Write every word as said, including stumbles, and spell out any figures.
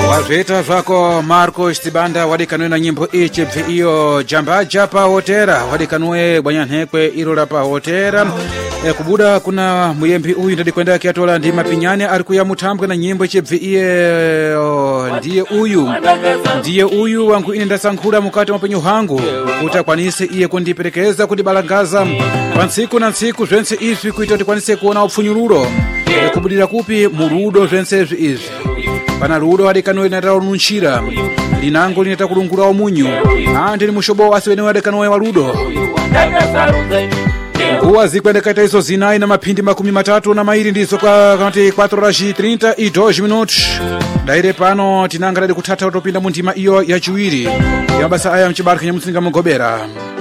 wazveta zvako Marco Stibanda wadikanwe na nyimbo ichi bvi iyo jamba japa hotera wadikanwe bwanyanhekwe irola pa hotera. E, kubuda kuna muyembi uyu ndadikwenda kiatola ndi mapinyane ari kuya mutambwe na nyimbo ichi bvi iye oh, ndiye uyu ndiye uyu wangu ine ndasankhula mukati mapenyu hangu kuti akwanise iye kundiperekeza kundibalagaza pa ntsiku na ntsiku zvense izvi kuita kuti kwanise kuona upfunyululo. E, kubudira kupi murudo zvense izvi izvi pana rudo wadekano inatara ununchira linango linata kulungura omunyu andi ni mushobo asiwene wadekano wa rudo kuwa zikwende kaita izo zinai na mapindi makumi matatu na mairi ndizo kwa kanti quatro horas e trinta e dois minutos daire pano tinanga radi kutata utopinda mundima iyo ya chiwiri ya mabasa aya mchibarika nyamutsinga mugobera.